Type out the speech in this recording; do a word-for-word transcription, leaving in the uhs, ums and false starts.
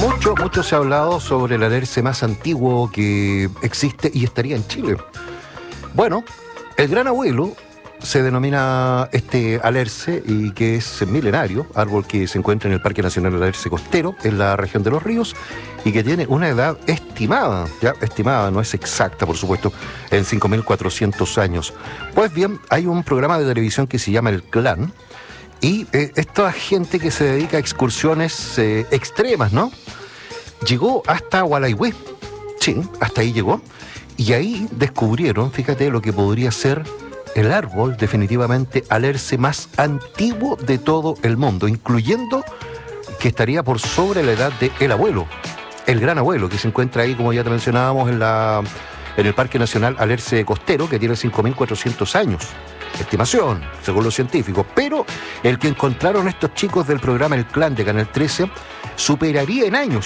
Mucho, mucho se ha hablado sobre el alerce más antiguo que existe y estaría en Chile. Bueno, el Gran Abuelo se denomina este alerce y que es milenario, árbol que se encuentra en el Parque Nacional Alerce Costero, en la región de Los Ríos, y que tiene una edad estimada, ya estimada, no es exacta, por supuesto, en cinco mil cuatrocientos años. Pues bien, hay un programa de televisión que se llama El Clan, y eh, esta gente que se dedica a excursiones eh, extremas, ¿no? Llegó hasta Gualeguay, sí, hasta ahí llegó, y ahí descubrieron, fíjate, lo que podría ser el árbol definitivamente alerce más antiguo de todo el mundo, incluyendo que estaría por sobre la edad de el abuelo, el Gran Abuelo, que se encuentra ahí, como ya te mencionábamos, en la en el Parque Nacional Alerce Costero, que tiene cinco mil cuatrocientos años. Estimación, según los científicos. Pero el que encontraron estos chicos del programa El Clan de Canal trece superaría en años